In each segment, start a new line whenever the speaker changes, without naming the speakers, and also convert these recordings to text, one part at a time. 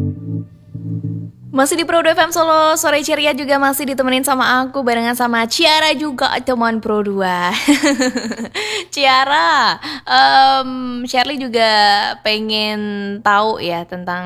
Masih di Pro 2 FM Solo, sore ceria juga masih ditemenin sama aku barengan sama Ciara juga teman Pro 2. Ciara, Shirley juga pengen tahu ya tentang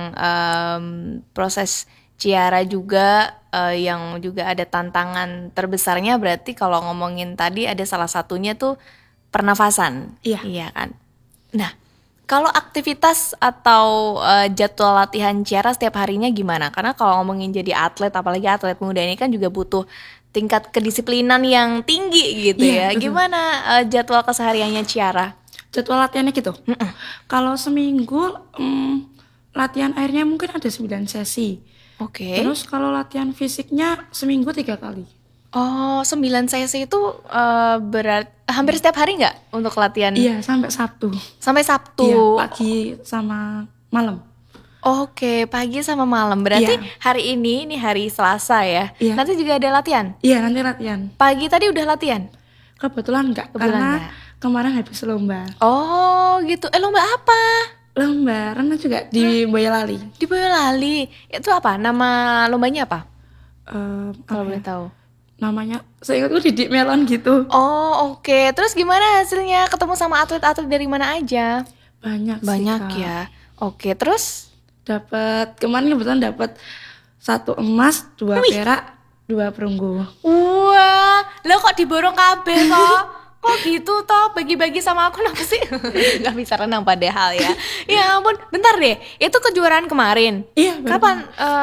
proses Ciara juga yang juga ada tantangan terbesarnya, berarti kalau ngomongin tadi ada salah satunya tuh pernafasan. Iya kan. Nah, kalau aktivitas atau jadwal latihan Ciara setiap harinya gimana? Karena kalau ngomongin jadi atlet, apalagi atlet muda ini kan juga butuh tingkat kedisiplinan yang tinggi gitu ya.
Betul.
Gimana jadwal kesehariannya Ciara?
Jadwal latihannya gitu. Kalau seminggu latihan airnya mungkin ada 9 sesi.
Oke.
Terus kalau latihan fisiknya seminggu 3 kali.
Oh, 9 sesi itu hampir setiap hari nggak untuk latihan?
Iya, sampai Sabtu.
Sampai Sabtu.
Iya, pagi sama malam.
Oke, pagi sama malam. Berarti
Iya.
hari ini hari Selasa ya.
Iya.
Nanti juga ada latihan.
Iya, nanti latihan.
Pagi tadi udah latihan.
Kebetulan enggak,
Kebetulan
karena
enggak.
kemarin habis lomba.
Oh, gitu. Lomba apa?
Lomba renang juga di Boyolali.
Di Boyolali. Itu apa? Nama lombanya apa? Kalau
Apa
boleh
ya?
tahu.
Namanya, saya ingat Didik Melon gitu.
Oh, oke. Terus gimana hasilnya? Ketemu sama atlet-atlet dari mana aja?
Banyak sih,
Banyak
Kak.
ya. Oke, terus
Dapat kemarin kebetulan dapat 1 emas, 2 perak, 2 perunggu.
wah, lo kok diborong kabeh toh? Kok gitu toh? Bagi-bagi sama aku kenapa sih? Gak bisa renang padahal ya. Ya ampun, bentar deh. Itu kejuaraan kemarin.
Iya, baru
Kapan?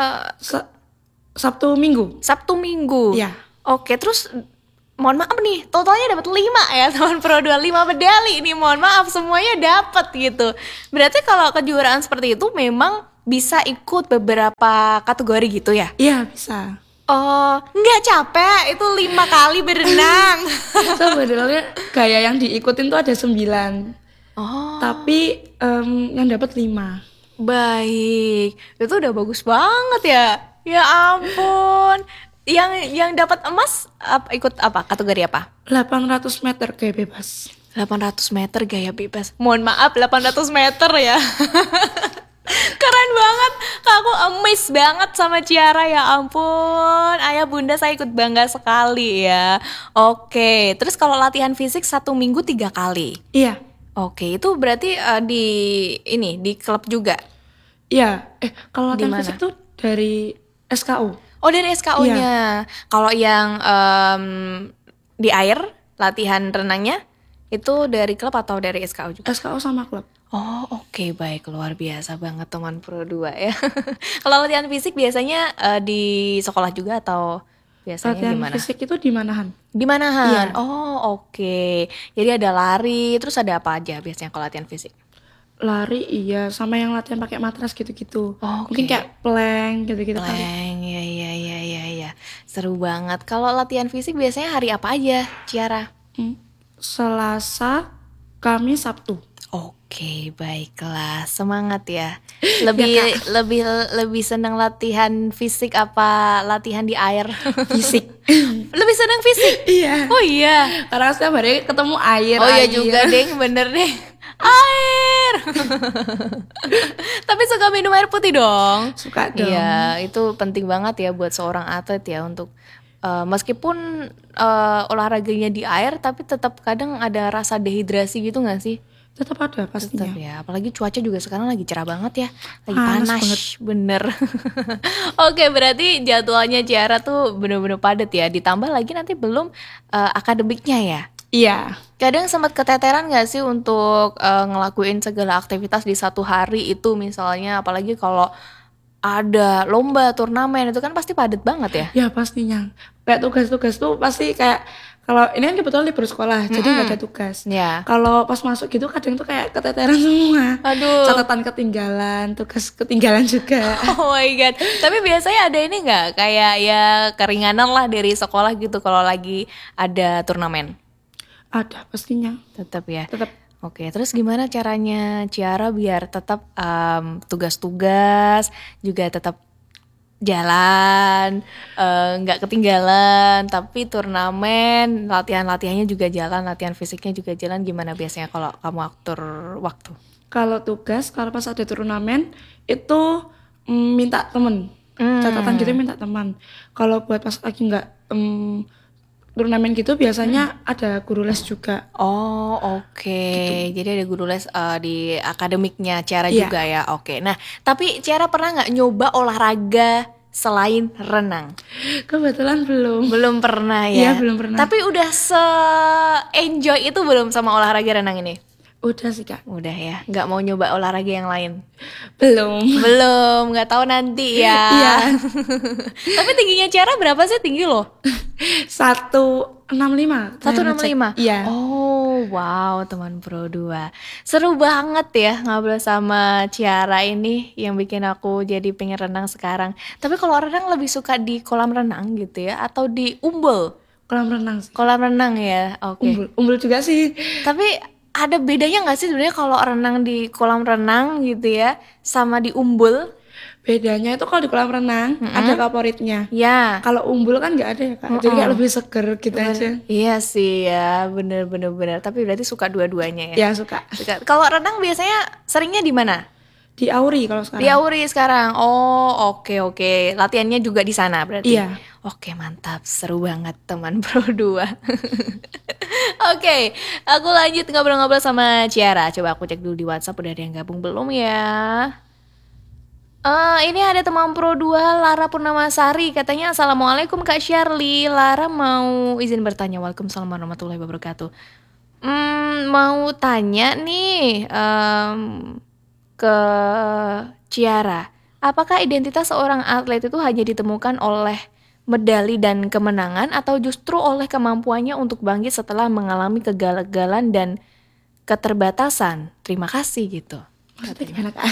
Sabtu Minggu.
Sabtu Minggu.
Iya.
Oke, terus mohon maaf nih, totalnya dapat 5 ya teman Pro 2, 5 medali ini. Mohon maaf semuanya dapat gitu. Berarti kalau kejuaraan seperti itu memang bisa ikut beberapa kategori gitu ya?
Iya, bisa.
Oh, nggak capek itu 5 kali berenang.
Sebenarnya gaya yang diikutin tuh ada 9.
Oh,
Tapi yang dapat 5.
baik. Itu udah bagus banget ya. Ya ampun. Yang dapat emas ikut apa? Kategori apa?
800 meter gaya bebas.
800 meter gaya bebas. Mohon maaf 800 meter ya. Keren banget. Aku amazed banget sama Ciara, ya ampun. Ayah bunda saya ikut bangga sekali ya. Oke, terus kalau latihan fisik 1 minggu 3 kali.
Iya.
Oke, itu berarti di klub juga.
Iya. Kalau
Di
latihan
mana?
fisik tuh dari SKU.
Oh, dari SKU-nya. Kalau yang di air latihan renangnya itu dari klub atau dari SKU juga?
SKU sama klub.
Oh, oke, baik, luar biasa banget teman Pro 2 ya. Kalau latihan fisik biasanya di sekolah juga atau biasanya
Latihan
gimana?
fisik itu di Manahan.
Di manahan?
Iya.
Oh, oke. Jadi ada lari, terus ada apa aja biasanya kalau latihan fisik?
Lari iya, sama yang latihan pakai matras gitu-gitu.
Oh, oke.
Mungkin kayak plank gitu-gitu kali.
Plank, ya. Seru banget. Kalau latihan fisik biasanya hari apa aja, Ciara?
Selasa, Kamis, Sabtu.
Oke, baiklah. Semangat ya. Lebih senang latihan fisik apa latihan di air?
Fisik.
Lebih senang fisik.
Iya.
Oh iya.
Karena setiap hari ketemu air.
Oh iya
air.
juga deh, bener deh. Air. Tapi suka minum air putih dong.
Suka dong.
Iya, itu penting banget ya buat seorang atlet ya untuk meskipun olahraganya di air tapi tetap kadang ada rasa dehidrasi gitu nggak sih?
Tetap ada pastinya.
Tetap ya, apalagi cuaca juga sekarang lagi cerah banget ya, lagi
Panas
panas
banget.
bener. Oke, berarti jadwalnya Ciara tuh bener-bener padat ya, ditambah lagi nanti belum akademiknya ya.
Iya.
Kadang sempat keteteran gak sih untuk ngelakuin segala aktivitas di satu hari itu, misalnya apalagi kalau ada lomba, turnamen, itu kan pasti padat banget ya.
Ya pastinya. Kayak tugas-tugas tuh pasti kayak kalau ini kan kebetulan libur sekolah, jadi nggak ada tugas.
Ya.
Kalau pas masuk gitu kadang tuh kayak keteteran semua.
Aduh.
Catatan ketinggalan, tugas ketinggalan juga.
Oh my god. Tapi biasanya ada ini nggak kayak ya keringanan lah dari sekolah gitu kalau lagi ada turnamen?
Ada pastinya.
Tetap ya.
Tetap.
Oke, terus gimana caranya Ciara biar tetap tugas-tugas juga tetap jalan, nggak ketinggalan, tapi turnamen, latihan-latihannya juga jalan, latihan fisiknya juga jalan. Gimana biasanya kalau kamu atur waktu?
Kalau tugas, kalau pas ada turnamen itu minta temen. Catatan gitu minta teman. Kalau buat pas lagi nggak turnamen gitu biasanya ada guru les juga.
Oh oke. Gitu. Jadi ada guru les di akademiknya Ciara
Iya.
juga ya. Oke. Nah tapi Ciara pernah nggak nyoba olahraga selain renang?
Kebetulan belum.
Belum pernah ya?
Iya belum pernah.
Tapi udah se-enjoy itu belum sama olahraga renang ini?
Udah sih Kak.
Udah ya? Nggak mau nyoba olahraga yang lain?
Belum.
Belum, nggak tahu nanti ya.
Iya.
Tapi tingginya Ciara berapa sih? Tinggi loh.
165.
165?
Iya.
Oh wow, teman Pro 2. Seru banget ya ngobrol sama Ciara ini, yang bikin aku jadi pengen renang sekarang. Tapi kalau renang lebih suka di kolam renang gitu ya, atau di umbul?
Kolam renang sih.
Kolam renang ya, oke.
Umbul juga sih.
Tapi ada bedanya nggak sih sebenarnya kalau renang di kolam renang gitu ya, sama di umbul?
Bedanya itu kalau di kolam renang ada kaporitnya.
Ya.
Kalau umbul kan nggak ada ya Kak. Jadi kayak lebih seger gitu aja.
Iya sih ya, bener. Tapi berarti suka dua-duanya ya?
Ya suka.
Kalau renang biasanya seringnya di mana?
Di Auri kalau sekarang.
Di Auri sekarang. Oh oke. Latihannya juga di sana berarti?
Iya.
Oke mantap, seru banget teman Pro 2. Oke, aku lanjut ngobrol-ngobrol sama Ciara. Coba aku cek dulu di WhatsApp udah ada yang gabung belum ya. Ini ada teman Pro 2 Lara Purnamasari, katanya Assalamualaikum Kak Shirley. Lara mau izin bertanya. Waalaikumsalam warahmatullahi wabarakatuh. Mau tanya nih ke Ciara, apakah identitas seorang atlet itu hanya ditemukan oleh medali dan kemenangan, atau justru oleh kemampuannya untuk bangkit setelah mengalami kegagalan dan keterbatasan? Terima kasih gitu.
Gimana Kak?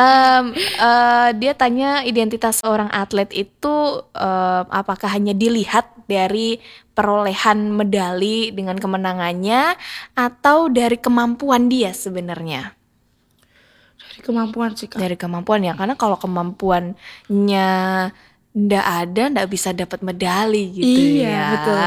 Dia tanya identitas seorang atlet itu apakah hanya dilihat dari perolehan medali dengan kemenangannya, atau dari kemampuan dia sebenarnya?
Dari kemampuan sih Kak.
Dari kemampuan ya, karena kalau kemampuannya ndak bisa dapat medali gitu.
Iya,
ya.
Betul.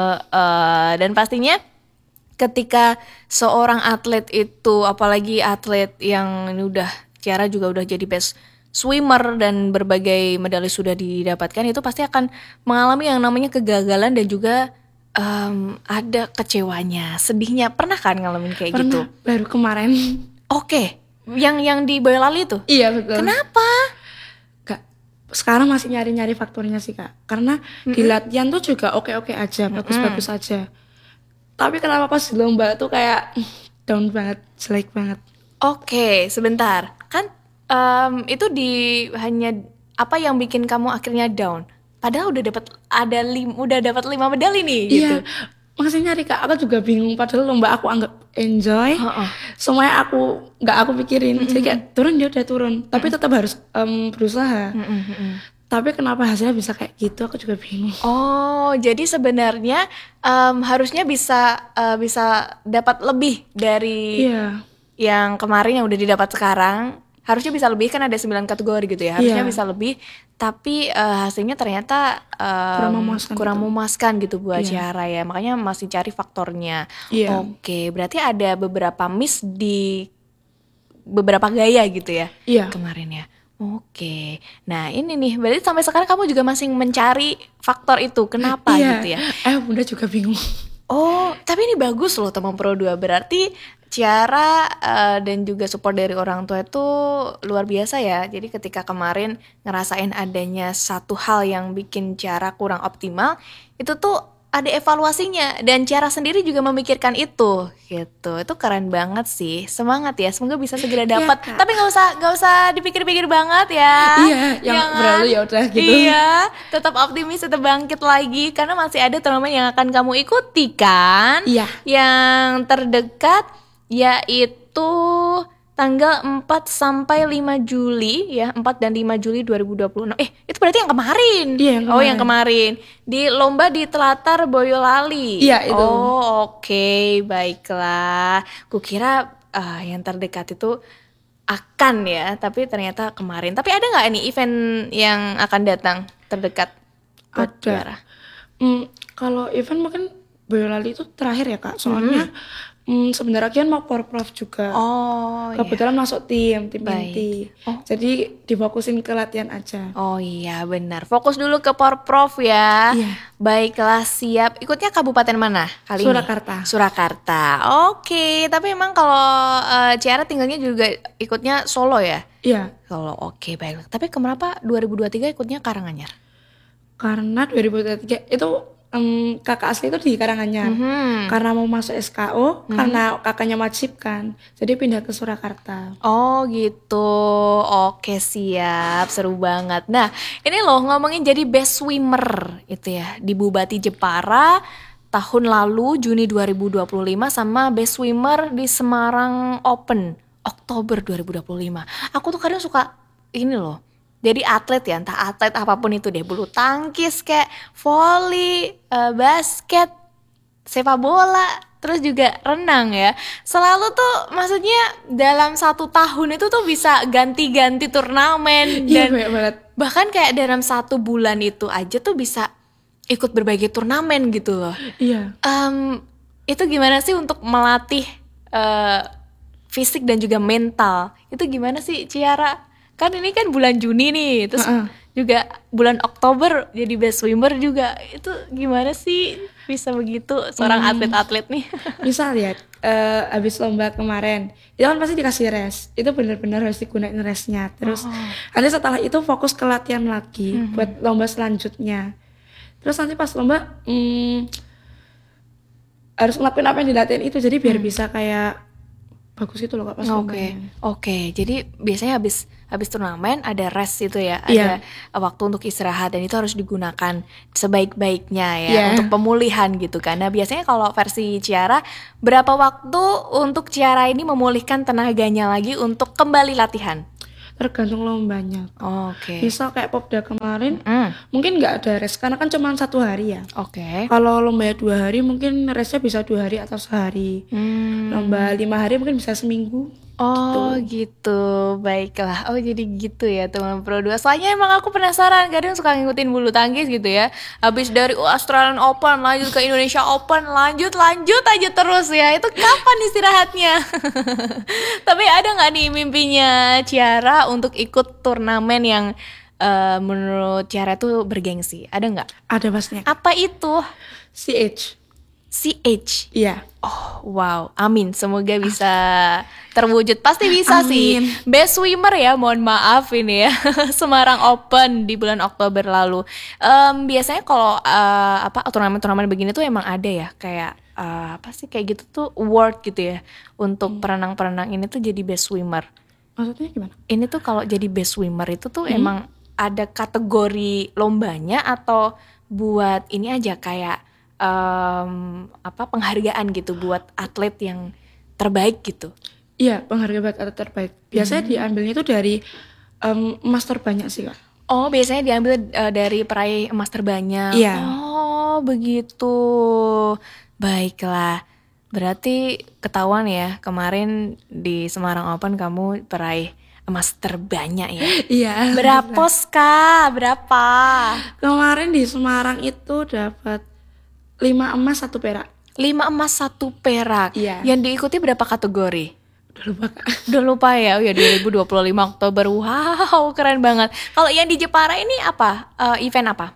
Dan pastinya ketika seorang atlet itu, apalagi atlet yang ini Ciara juga udah jadi best swimmer dan berbagai medali sudah didapatkan, itu pasti akan mengalami yang namanya kegagalan dan juga ada kecewanya, sedihnya. Pernah kan ngalamin kayak gitu?
Baru kemarin.
Oke. Yang di Boyolali tuh?
Iya betul.
Kenapa?
Sekarang masih nyari-nyari faktornya sih Kak. Karena di latihan tuh juga oke-oke aja, bagus-bagus aja. Tapi kenapa pas di lomba tuh kayak down banget, jelek banget.
Oke, sebentar. Kan itu hanya apa yang bikin kamu akhirnya down? Padahal udah dapat 5 medali nih gitu.
Iya. Makanya nyari Kak, aku juga bingung, padahal lomba aku anggap enjoy. Semuanya aku pikirin. Jadi kayak turun dia udah turun, tapi tetap harus berusaha. Tapi kenapa hasilnya bisa kayak gitu, aku juga bingung.
Oh, jadi sebenarnya harusnya bisa dapat lebih dari yang kemarin yang udah didapat sekarang. Harusnya bisa lebih, kan ada 9 kategori gitu ya. Harusnya bisa lebih, tapi hasilnya ternyata kurang memuaskan gitu buat Ciara ya. Makanya masih cari faktornya. Oke, berarti ada beberapa miss di beberapa gaya gitu ya kemarin ya. Oke, nah ini nih, berarti sampai sekarang kamu juga masih mencari faktor itu, kenapa gitu ya?
Bunda juga bingung.
Oh, tapi ini bagus loh teman Pro 2, berarti Ciara dan juga support dari orang tua itu luar biasa ya. Jadi ketika kemarin ngerasain adanya satu hal yang bikin Ciara kurang optimal, itu tuh ada evaluasinya, dan Ciara sendiri juga memikirkan itu gitu. Itu keren banget sih. Semangat ya, semoga bisa segera dapat. Tapi nggak usah dipikir-pikir banget ya.
Iya, yang berlalu ya udah gitu.
Iya, tetap optimis, tetap bangkit lagi, karena masih ada turnamen yang akan kamu ikuti kan.
Iya.
Yang terdekat yaitu tanggal 4 sampai 5 Juli ya, 4 dan 5 Juli 2026. Itu berarti yang kemarin.
Iya, yang kemarin.
Oh, yang kemarin. Di lomba di Telatar Boyolali.
Iya, itu.
Oh, oke, baiklah. Kukira yang terdekat itu akan ya, tapi ternyata kemarin. Tapi ada nggak nih event yang akan datang terdekat?
Ada. Kalau event mungkin Boyolali itu terakhir ya Kak, soalnya Sebenarnya kan mau porprov juga. Kebetulan masuk tim inti. Jadi difokusin ke latihan aja.
Oh iya benar. Fokus dulu ke porprov ya.
Iya.
Baiklah, siap. Ikutnya kabupaten mana kali
Surakarta.
ini? Surakarta. Oke, tapi emang kalau Ciara tinggalnya juga ikutnya Solo ya?
Iya.
Solo. Oke, baiklah. Tapi kenapa 2023 ikutnya Karanganyar?
Karena 2023 itu kakak asli itu di Karanganyar. Karena mau masuk SKO, karena kakaknya wajib kan, jadi pindah ke Surakarta.
Oh gitu. Oke, siap. Seru banget. Nah, ini loh ngomongin jadi best swimmer itu ya di Bupati Jepara tahun lalu Juni 2025 sama best swimmer di Semarang Open Oktober 2025. Aku tuh kadang suka ini loh. Jadi atlet ya, entah atlet apapun itu deh, bulu tangkis kayak volley, basket, sepak bola, terus juga renang ya. Selalu tuh maksudnya dalam 1 tahun itu tuh bisa ganti-ganti turnamen. Dan bahkan kayak dalam 1 bulan itu aja tuh bisa ikut berbagai turnamen gitu loh.
Iya.
Itu gimana sih untuk melatih fisik dan juga mental? Itu gimana sih Ciara? Kan ini kan bulan Juni nih, terus juga bulan Oktober jadi best swimmer juga. Itu gimana sih bisa begitu seorang atlet-atlet nih?
Misal ya, habis lomba kemarin, itu kan pasti dikasih rest. Itu benar-benar harus digunain restnya. Terus nanti setelah itu fokus ke latihan lagi buat lomba selanjutnya. Terus nanti pas lomba harus ngelakuin apa yang dilatihan itu, jadi biar bisa kayak bagus itu loh Kak pas lombanya.
Oke. Jadi biasanya habis turnamen ada rest itu ya, ada waktu untuk istirahat dan itu harus digunakan sebaik-baiknya ya untuk pemulihan gitu kan. Nah, biasanya kalau versi Ciara berapa waktu untuk Ciara ini memulihkan tenaganya lagi untuk kembali latihan?
Tergantung lombanya.
Oke.
Misal kayak Popda kemarin, mungkin nggak ada rest karena kan cuma 1 hari ya.
Oke.
Kalau lomba 2 hari mungkin restnya bisa 2 hari atau sehari. Lomba 5 hari mungkin bisa seminggu.
Oh gitu, baiklah. Oh jadi gitu ya teman Pro 2. Soalnya emang aku penasaran, kadang suka ngikutin bulu tangkis gitu ya. Habis dari Australian Open lanjut ke Indonesia Open, lanjut aja terus ya. Itu kapan istirahatnya? Tapi ada nggak nih mimpinya Ciara untuk ikut turnamen yang menurut Ciara tuh bergengsi? Ada nggak?
Ada pastinya.
Apa itu?
CH. Iya.
Oh wow, amin. Semoga bisa terwujud. Pasti bisa sih. Best swimmer ya, mohon maaf ini ya. Semarang Open di bulan Oktober lalu. Biasanya kalau turnamen-turnamen begini tuh emang ada ya kayak apa sih kayak gitu tuh award gitu ya untuk perenang-perenang ini tuh jadi best swimmer.
Maksudnya gimana?
Ini tuh kalau jadi best swimmer itu tuh emang ada kategori lombanya atau buat ini aja kayak penghargaan gitu buat atlet yang terbaik gitu.
Iya, penghargaan buat atlet terbaik. Biasanya diambilnya itu dari emas terbanyak sih Kak.
Oh, biasanya diambil dari peraih emas terbanyak.
Iya.
Oh, begitu. Baiklah. Berarti ketahuan ya, kemarin di Semarang Open kamu peraih emas terbanyak ya.
Iya.
Berapa Kak? Berapa?
Kemarin di Semarang itu dapat 5 emas 1 perak.
5 emas 1 perak.
Iya.
Yang diikuti berapa kategori?
Udah lupa Kak.
Udah lupa ya. Oh ya 2025 Oktober. Wow, keren banget. Kalau yang di Jepara ini apa? Event apa?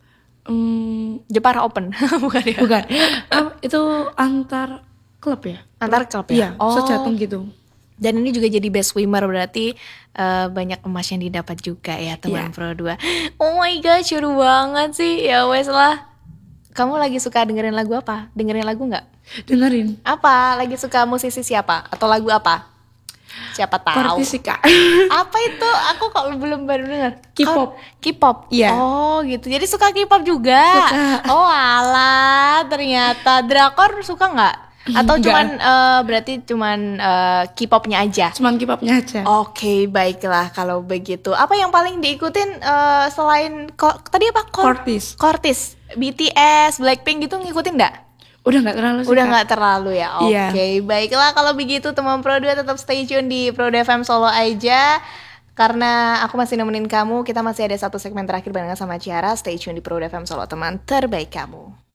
Jepara Open. Bukan ya?
Bukan. Itu antar klub ya?
Antar klub ya?
Iya, sejateng gitu.
Dan ini juga jadi best swimmer, berarti banyak emas yang didapat juga ya teman Pro 2. Oh my god, seru banget sih. Ya wes lah. Kamu lagi suka dengerin lagu apa? Dengerin lagu nggak?
Dengerin.
Apa? Lagi suka musisi siapa? Atau lagu apa? Siapa tahu.
Kortisika.
Apa itu? Aku kok belum baru dengar.
K-pop.
K-pop.
Iya.
Oh gitu. Jadi suka K-pop juga.
Suka.
Oh alah, ternyata drakor suka nggak? Atau cuman berarti cuman K-popnya aja?
Cuman K-popnya aja.
Oke, baiklah kalau begitu. Apa yang paling diikutin selain tadi apa? Kortis. BTS, Blackpink gitu ngikutin nggak?
Udah nggak terlalu sih.
Udah nggak terlalu ya. Oke,
Iya.
Baiklah kalau begitu teman Pro 2 tetap stay tune di Pro 2 FM Solo aja. Karena aku masih nemenin kamu, kita masih ada 1 segmen terakhir barengan sama Ciara. Stay tune di Pro 2 FM Solo, teman terbaik kamu.